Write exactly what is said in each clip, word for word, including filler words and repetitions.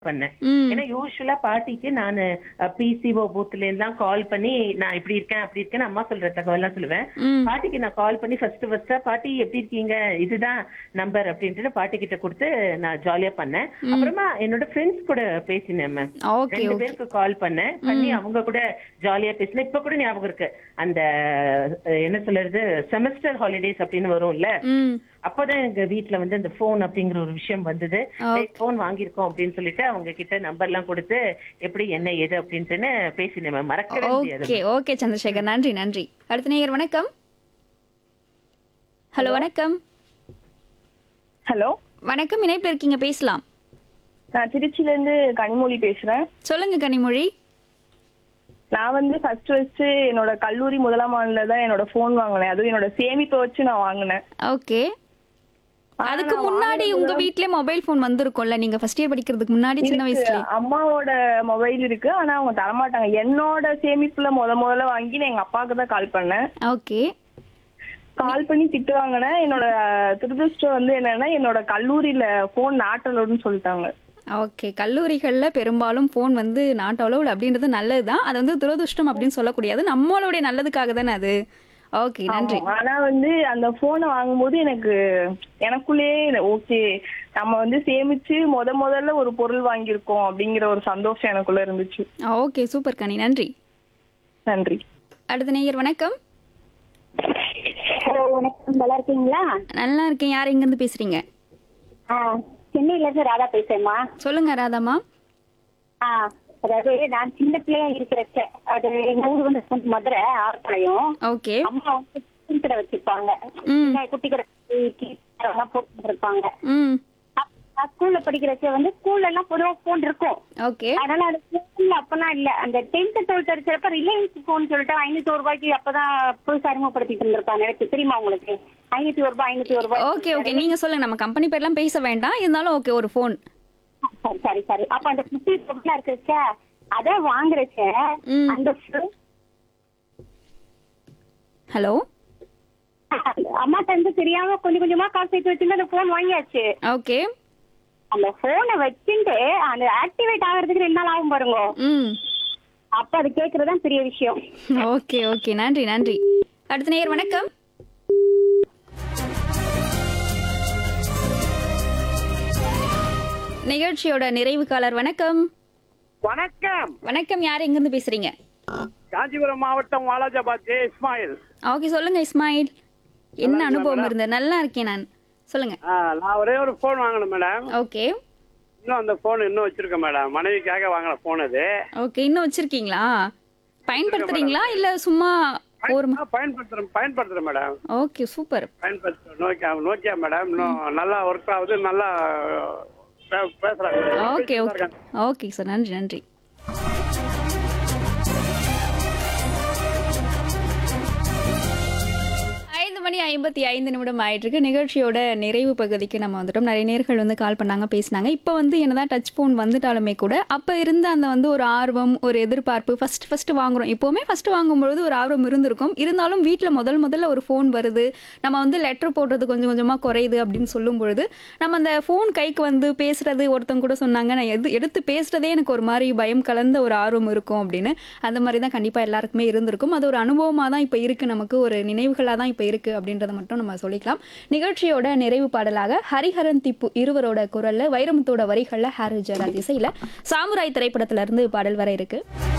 பண்ணேன். ம். ஏன்னா யூசுவலா பாட்டிக்கு நானு பிசிஓ பூத்ல எல்லாம் கால் பண்ணி நான் இப்படி இருக்கேன் அப்படி இருக்கேன்னு அம்மா சொல்ற தகவல்லாம் சொல்லுவேன். ம். பாட்டிக்கு நான் கால் பண்ணி ஃபர்ஸ்ட் ஃபர்ஸ்டா பாட்டி எப்படி இருக்கீங்க இதுதான் நம்பர் அப்படின்ட்டு பாட்டி கிட்ட கொடுத்து நான் ஜாலியா பண்ணேன். ம். அப்புறமா என்னோட ஃப்ரெண்ட்ஸ் கூட பேசினேன் மேம். ஓகே, ரெண்டு ஓகே. பேருக்கு கால் பண்ணேன் பண்ணி ம். அவங்க கூட ஜாலியா பேசினேன். இப்ப கூட ஞாபகம் இருக்கு அந்த அஹ், என்ன சொல்றது செமஸ்டர் ஹாலிடேஸ் அப்படின்னு வரும்ல, ம். அப்பதான் எங்க வீட்ல வந்து இந்த போன் அப்படிங்கிற ஒரு விஷயம் வந்தது. ஓகே. போன் வாங்கியிருக்கோம் அப்படின்னு சொல்லிட்டு அவங்க கிட்ட நம்பர் எல்லாம் கொடுத்து எப்படி என்ன ஏது அப்படின்ட்டு பேசினேன் மேம். மறக்கவே முடியாது. Okay, okay Chandrasekhar. நன்றி, நன்றி. அடுத்த நேயர் வணக்கம். ஹலோ வணக்கம். ஹலோ, வணக்கம், இணைப்பில் இருக்கீங்க, பேசலாம். நான் திருச்சில இருந்து கனிமொழி பேசுறேன். சொல்லுங்க கனிமொழி. நான் வந்து ஃபர்ஸ்ட் ஃபர்ஸ்ட் என்னோட கல்லூரி முதலாம் ஆண்டுல தான் என்னோட போன் வாங்கினேன். அதுவும் என்னோட சேமிப்பை வச்சு நான் வாங்கினேன். ஓகே. ஆனா அதுக்கு நான் முன்னாடி வாங்கினது உங்க வீட்லயே மொபைல் போன் வந்திருக்கும்ல, நீங்க ஃபர்ஸ்ட் இயர் படிக்கிறதுக்கு முன்னாடி சின்ன இருக்கு. வயசுல. அம்மாவோட மொபைல் இருக்கு, ஆனா அவங்க தரமாட்டாங்க. என்னோட சேமிப்புல முத முதல்ல வாங்கி நான் எங்க அப்பாவுக்கு தான் கால் பண்ணேன். ஓகே. கால் பண்ணி திட்டு வாங்கினேன். என்னோட துரதிருஷ்டம் வந்து என்னன்னா என்னோட கல்லூரியில போன் நாட்டலோடுன்னு சொல்லிட்டாங்க. ஓகே. கல்லூரிகள்ல பெரும்பாலும் போன் வந்து நாட் அலோவ்ட் அப்படின்றது நல்லதுதான். அது வந்து துரதிர்ஷ்டம் அப்படின்னு சொல்லக்கூடியது. நம்மளுடைய நல்லதுக்காக தானே அது. ஓகே, நன்றி. ஆமா. ஆனா வந்து அந்த போனை வாங்கும்போது எனக்கு எனக்குள்ளேயே ஓகே நம்ம வந்து சேமிச்சு முத முதல்ல ஒரு பொருள் வாங்கியிருக்கோம் அப்படிங்கிற ஒரு சந்தோஷம் எனக்குள்ள இருந்துச்சு. ஓகே, சூப்பர் கனி, நன்றி. நன்றி. அடுத்த நேயர் வணக்கம். ஹலோ, வணக்கம். நல்லா இருக்கீங்களா? நல்லா இருக்கேன். யார் எங்க இருந்து பேசுறீங்க? ஆ, சென்னையில இருந்து ராதா பேசுறேம்மா. சொல்லுங்க ராதாமா. ஆ, அதாவது நான் சின்ன பிள்ளையா இருக்கிறச்ச, அது எங்க ஊர் வந்து கொஞ்சம் மதுரை ஆர்ப்பாளையம். ஓகே. அம்மா வந்து சின்ன கடை வச்சிருப்பாங்க. ம். சின்ன குட்டி கடை எல்லாம் போட்டு இருப்பாங்க. ம். ஸ்கூல்ல படிக்கிறச்ச வந்து ஸ்கூல்ல எல்லாம் பொதுவா போன் இருக்கும். ஓகே. அதனால அது போன்ல அப்பெல்லாம் இல்ல. அந்த டென்த் டுவெல்த் அடிச்சப்ப ரிலையன்ஸ் போன் சொல்லிட்டு ஐநூத்தி ஒரு ரூபாய்க்கு அப்பதான் புதுசா அறிமுகப்படுத்திட்டு இருந்திருப்பாங்க. எனக்கு தெரியுமா உங்களுக்கு? ஐநூத்தி ஒரு ரூபாய் ஐநூத்தி ஒரு ரூபாய். Okay, okay. நீங்க சொல்லுங்க. நம்ம கம்பெனி பேர்லாம் பேச வேண்டாம். இருந்தாலும் ஓகே, ஒரு போன். சரி சரி சரி. அப்ப அந்த குட்டி பொருளா இருக்குச்ச அத வாங்குறச்ச ம். அந்த phone ஹலோ. அம்மாட்ட இருந்து தெரியாம கொஞ்சம் கொஞ்சமா காசு சேர்த்து வச்சிருந்து அந்த போன் வாங்கியாச்சு. ஓகே. அந்த போனை வச்சுட்டு அந்த ஆக்டிவேட் ஆகிறதுக்கு ரெண்டு நாள் ஆகும் பாருங்க. ம். அப்ப அது கேக்குறதுதான் பெரிய விஷயம். Okay, okay. நன்றி, நன்றி. அடுத்த நேயர் வணக்கம். நிகழ்ச்சியோட நிறைவு காலர் வணக்கம். வணக்கம். வணக்கம். யார் எங்க இருந்து பேசுறீங்க? காஞ்சிபுரம் மாவட்டம் வாலாஜாபாத் ஜே இஸ்மாயில். ஓகே, சொல்லுங்க இஸ்மாயில். என்ன நல்லா அனுபவம் இருக்கீங்களா? இருந்தது? நல்லா இருக்கேன் நான். சொல்லுங்க. ஆ, நான் ஒரே ஒரு போன் வாங்கினேன் மேடம். ஓகே. இன்னும் அந்த போன் இன்னும் வச்சிருக்கேன் மேடம். மனைவிக்காக வாங்கின போன் அது. ஓகே. இன்னும் வச்சிருக்கீங்களா? பயன்படுத்துறீங்களா இல்ல சும்மா ஒரு ஆ, பயன்படுத்துறேன் பயன்படுத்துறேன் madam. Okay, super. பயன்படுத்துறேன். Nokia Nokia madam. இன்னும் நல்லா ஒர்க் ஆகுது. நல்லா பே- பேசுறாங்க. ஓகே, நல்லா ஓகே. இருக்காங்க. ஓகே சார், நன்றி, நன்றி. ஐந்து மணி ஐம்பத்தி ஐந்து நிமிடம் ஆயிட்டு இருக்கு. நிகழ்ச்சியோட நிறைவு பகுதிக்கு நம்ம வந்துட்டோம். நிறைய நேர்கள் வந்து கால் பண்ணாங்க, பேசினாங்க. இப்போ வந்து என்னதான் டச் ஃபோன் வந்துட்டாலுமே கூட அப்போ இருந்த அந்த வந்து ஒரு ஆர்வம், ஒரு எதிர்பார்ப்பு, ஃபர்ஸ்ட் ஃபர்ஸ்ட் வாங்குறோம். இப்போவுமே ஃபர்ஸ்ட் வாங்கும்பொழுது ஒரு ஆர்வம் இருந்திருக்கும். இருந்தாலும் வீட்டில் முதல் முதல்ல ஒரு ஃபோன் வருது, நம்ம வந்து லெட்டர் போடுறது கொஞ்சம் கொஞ்சமாக குறையுது அப்படின்னு சொல்லும் பொழுது நம்ம அந்த ஃபோன் கைக்கு வந்து பேசுறது, ஒருத்தவங்க கூட சொன்னாங்க நான் எது எடுத்து பேசுறதே எனக்கு ஒரு மாதிரி பயம் கலந்த ஒரு ஆர்வம் இருக்கும் அப்படின்னு. அந்த மாதிரி தான் கண்டிப்பாக எல்லாருக்குமே இருந்திருக்கும். அது ஒரு அனுபவமாக தான் இப்போ இருக்குது, நமக்கு ஒரு நினைவுகளாக தான் இப்போ இருக்குது அப்படின்றத மட்டும் நம்ம சொல்லிக்கலாம். நிகழ்ச்சியோட நிறைவு பாடலாக ஹரிஹரன் திப்பு இருவரோட குரல்ல, வைரமுத்தோட வரிகள்ல, ஹாரி ஜெயராஜ் இசையில சாமுராய் திரைப்படத்துல இருந்து பாடல் வர இருக்கு.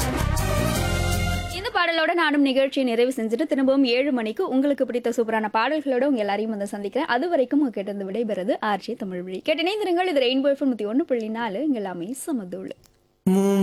இந்த பாடலோட நானும் நிகழ்ச்சியை நிறைவு செஞ்சுட்டு திரும்பவும் ஏழு மணிக்கு உங்களுக்கு பிடித்த சூப்பரான பாடல்களோட உங்க எல்லாரையும் வந்து சந்திக்கிறேன். அது வரைக்கும் உங்க கேட்டு விடைபெறுது ஆர்ஜி தமிழ் வழி. கேட்டு இணைந்திருங்கள். இது ரெயின்போ எஃப்எம் ஒன்று புள்ளி நாலு. இங்க எல்லாமே சமதுள்ள.